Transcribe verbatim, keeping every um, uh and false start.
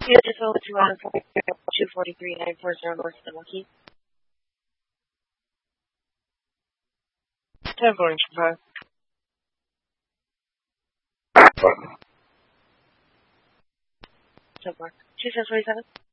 Beautiful two one four two forty three nine four zero North Milwaukee. ten going to five. So far. Two ten forty seven.